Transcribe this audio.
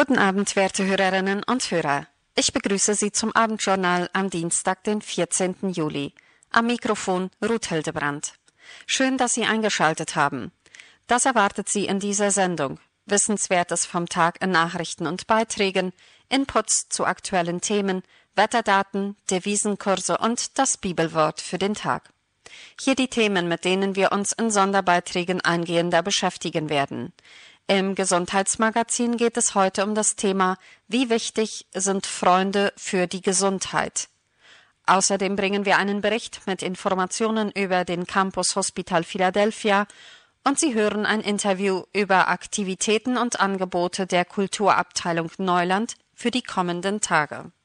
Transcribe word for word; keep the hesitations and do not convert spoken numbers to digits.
Guten Abend, werte Hörerinnen und Hörer. Ich begrüße Sie zum Abendjournal am Dienstag, den vierzehnten Juli. Am Mikrofon Ruth Hildebrand. Schön, dass Sie eingeschaltet haben. Das erwartet Sie in dieser Sendung. Wissenswertes vom Tag in Nachrichten und Beiträgen, Inputs zu aktuellen Themen, Wetterdaten, Devisenkurse und das Bibelwort für den Tag. Hier die Themen, mit denen wir uns in Sonderbeiträgen eingehender beschäftigen werden. Im Gesundheitsmagazin geht es heute um das Thema: Wie wichtig sind Freunde für die Gesundheit? Außerdem bringen wir einen Bericht mit Informationen über den Campus Hospital Philadelphia und Sie hören ein Interview über Aktivitäten und Angebote der Kulturabteilung Neuland für die kommenden Tage.